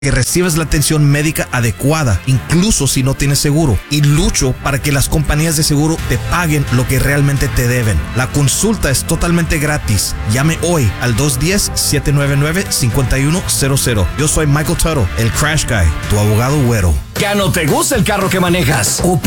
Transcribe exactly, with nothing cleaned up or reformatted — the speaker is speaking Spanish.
que recibes la atención médica adecuada, incluso si no tienes seguro. Y lucho para que las compañías de seguro te paguen lo que realmente te deben. La consulta es totalmente gratis. Llame hoy al dos uno cero, siete nueve nueve, cinco uno cero cero. Yo soy Michael Tuttle, el Crash Guy, tu abogado güero. ¿Ya no te gusta el carro que manejas? ¿O